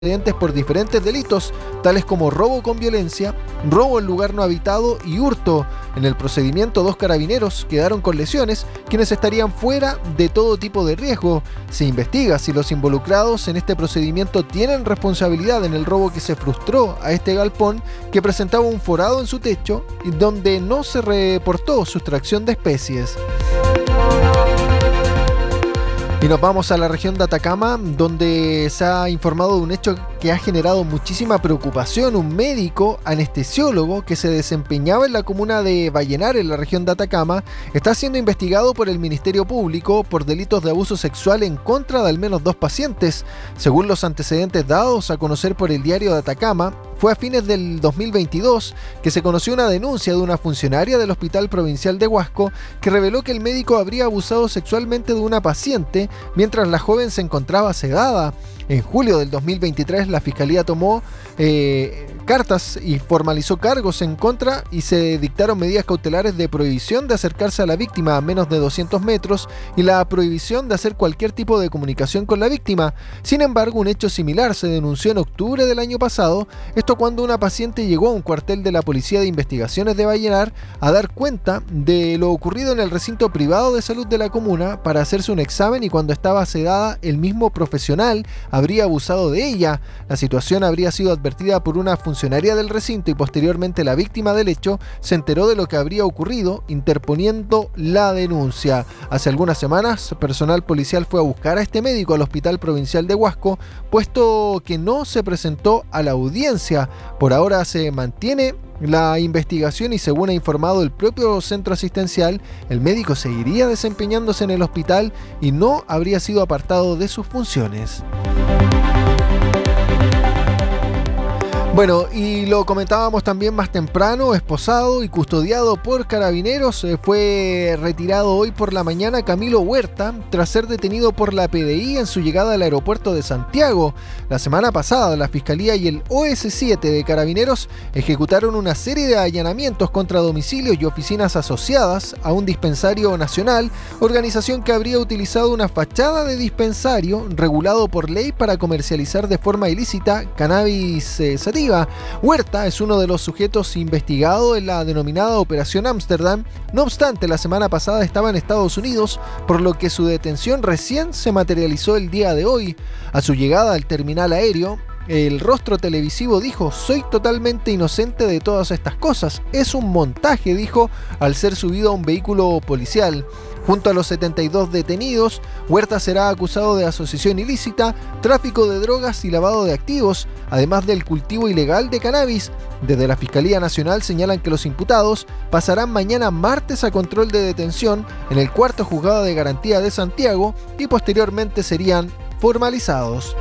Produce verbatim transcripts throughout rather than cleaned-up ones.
antecedentes por diferentes delitos, tales como robo con violencia, robo en lugar no habitado y hurto. En el procedimiento, dos carabineros quedaron con lesiones, quienes estarían fuera de todo tipo de riesgo. Se investiga si los involucrados en este procedimiento tienen responsabilidad en el robo que se frustró a este galpón, que presentaba un forado en su techo y donde no se reportó sustracción de especies. Y nos vamos a la región de Atacama, donde se ha informado de un hecho que ha generado muchísima preocupación. Un médico anestesiólogo que se desempeñaba en la comuna de Vallenar, en la región de Atacama, está siendo investigado por el Ministerio Público por delitos de abuso sexual en contra de al menos dos pacientes. Según los antecedentes dados a conocer por el Diario de Atacama, fue a fines del dos mil veintidós que se conoció una denuncia de una funcionaria del Hospital Provincial de Huasco que reveló que el médico habría abusado sexualmente de una paciente mientras la joven se encontraba sedada. En julio del dos mil veintitrés la Fiscalía tomó eh, cartas y formalizó cargos en contra y se dictaron medidas cautelares de prohibición de acercarse a la víctima a menos de doscientos metros y la prohibición de hacer cualquier tipo de comunicación con la víctima. Sin embargo, un hecho similar se denunció en octubre del año pasado, esto cuando una paciente llegó a un cuartel de la Policía de Investigaciones de Vallenar a dar cuenta de lo ocurrido en el recinto privado de salud de la comuna para hacerse un examen, y cuando estaba sedada el mismo profesional habría abusado de ella. La situación habría sido advertida por una funcionaria del recinto y posteriormente la víctima del hecho se enteró de lo que habría ocurrido, interponiendo la denuncia. Hace algunas semanas, personal policial fue a buscar a este médico al Hospital Provincial de Huasco, puesto que no se presentó a la audiencia. Por ahora se mantiene la investigación y, según ha informado el propio centro asistencial, el médico seguiría desempeñándose en el hospital y no habría sido apartado de sus funciones. Bueno, y lo comentábamos también más temprano, esposado y custodiado por carabineros, eh, fue retirado hoy por la mañana Camilo Huerta tras ser detenido por la P D I en su llegada al aeropuerto de Santiago. La semana pasada, la Fiscalía y el O S siete de Carabineros ejecutaron una serie de allanamientos contra domicilios y oficinas asociadas a un dispensario nacional, organización que habría utilizado una fachada de dispensario regulado por ley para comercializar de forma ilícita cannabis eh, sativa. Huerta es uno de los sujetos investigados en la denominada Operación Ámsterdam. No obstante, la semana pasada estaba en Estados Unidos, por lo que su detención recién se materializó el día de hoy. A su llegada al terminal aéreo, el rostro televisivo dijo: "Soy totalmente inocente de todas estas cosas. Es un montaje", dijo al ser subido a un vehículo policial. Junto a los setenta y dos detenidos, Huerta será acusado de asociación ilícita, tráfico de drogas y lavado de activos, además del cultivo ilegal de cannabis. Desde la Fiscalía Nacional señalan que los imputados pasarán mañana martes a control de detención en el cuarto juzgado de garantía de Santiago y posteriormente serían formalizados.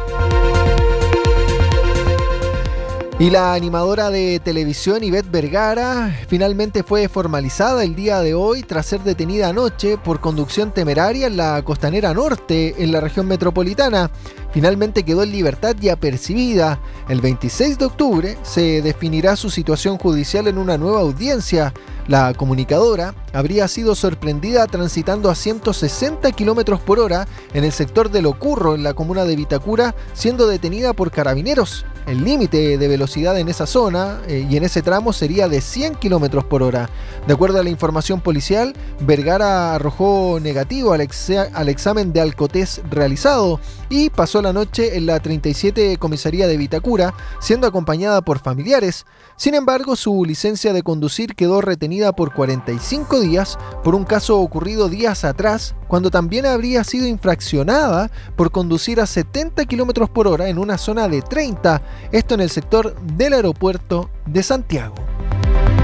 Y la animadora de televisión Ivette Vergara finalmente fue formalizada el día de hoy tras ser detenida anoche por conducción temeraria en la Costanera Norte, en la región metropolitana. Finalmente quedó en libertad y apercibida. El veintiséis de octubre se definirá su situación judicial en una nueva audiencia. La comunicadora habría sido sorprendida transitando a ciento sesenta kilómetros por hora en el sector de Locurro, en la comuna de Vitacura, siendo detenida por carabineros. El límite de velocidad en esa zona eh, y en ese tramo sería de cien kilómetros por hora. De acuerdo a la información policial, Vergara arrojó negativo al, ex al examen de alcotés realizado y pasó la noche en la treinta y siete comisaría de Vitacura, siendo acompañada por familiares. Sin embargo, su licencia de conducir quedó retenida por cuarenta y cinco días por un caso ocurrido días atrás, cuando también habría sido infraccionada por conducir a setenta kilómetros por hora en una zona de treinta, esto en el sector del aeropuerto de Santiago.